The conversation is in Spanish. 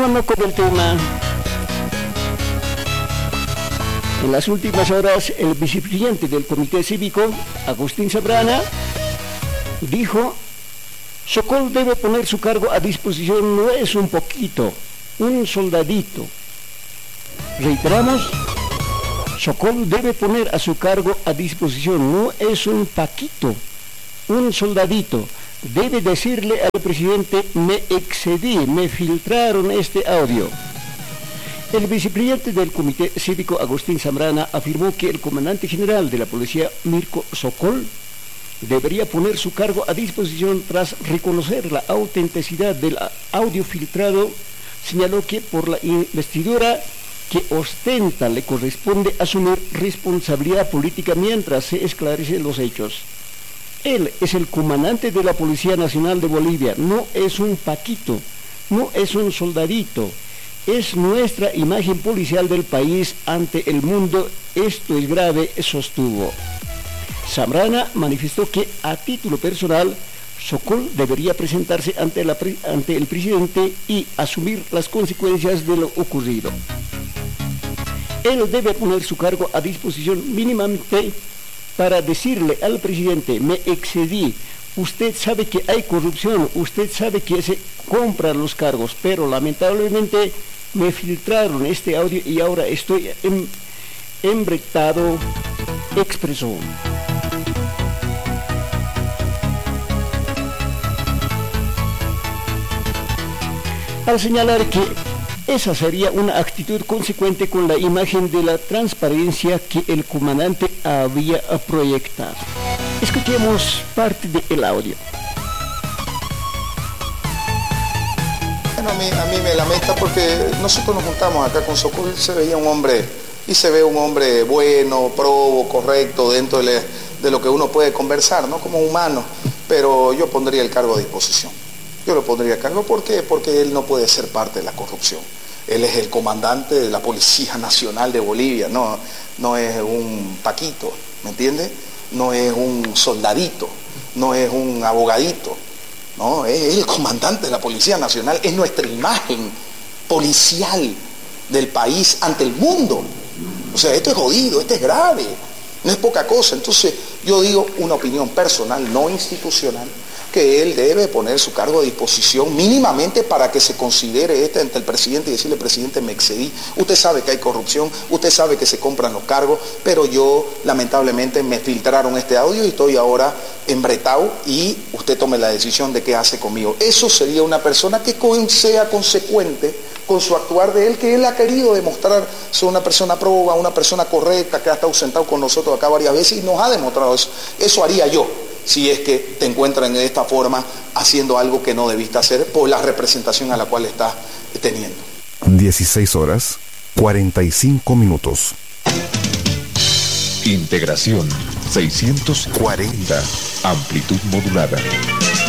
Continuando con el tema. En las últimas horas, el vicepresidente del Comité Cívico, Agustín Zambrana, dijo: Sokol debe poner su cargo a disposición, no es un poquito, un soldadito. Reiteramos, Sokol debe poner a su cargo a disposición, no es un paquito, un soldadito. Debe decirle al presidente: me excedí, me filtraron este audio. El vicepresidente del Comité Cívico, Agustín Zambrana, afirmó que el comandante general de la policía, Mirko Sokol, debería poner su cargo a disposición tras reconocer la autenticidad del audio filtrado. Señaló que por la investidura que ostenta le corresponde asumir responsabilidad política mientras se esclarecen los hechos. Él es el comandante de la Policía Nacional de Bolivia, no es un paquito, no es un soldadito, es nuestra imagen policial del país ante el mundo, esto es grave, sostuvo. Zambrana manifestó que a título personal, Sokol debería presentarse ante el presidente y asumir las consecuencias de lo ocurrido. Él debe poner su cargo a disposición mínimamente para decirle al presidente: me excedí, usted sabe que hay corrupción, usted sabe que se compran los cargos, pero lamentablemente me filtraron este audio y ahora estoy embretado, expresó. Al señalar que esa sería una actitud consecuente con la imagen de la transparencia que el comandante había proyectado. Escuchemos parte del audio. Bueno, a mí me lamenta porque nosotros nos juntamos acá con Sokol, se veía un hombre, y se ve un hombre bueno, probo, correcto, dentro de lo que uno puede conversar, ¿no? Como humano, pero yo pondría el cargo a disposición. Yo lo pondría a cargo, ¿por qué? Porque él no puede ser parte de la corrupción. Él es el comandante de la Policía Nacional de Bolivia, no es un paquito, ¿me entiende? No es un soldadito, no es un abogadito, no, es el comandante de la Policía Nacional, es nuestra imagen policial del país ante el mundo. O sea, esto es jodido, esto es grave, no es poca cosa. Entonces, yo digo una opinión personal, no institucional, que él debe poner su cargo a disposición mínimamente para que se considere ante el presidente y decirle: presidente, me excedí, usted sabe que hay corrupción, usted sabe que se compran los cargos, pero yo lamentablemente me filtraron este audio y estoy ahora embretado y usted tome la decisión de qué hace conmigo. Eso sería una persona que sea consecuente con su actuar de él, que él ha querido demostrar ser una persona proba, una persona correcta, que ha estado sentado con nosotros acá varias veces y nos ha demostrado eso. Eso haría yo, si es que te encuentran de esta forma haciendo algo que no debiste hacer por la representación a la cual estás teniendo. 16:45. Integración 640. Amplitud modulada.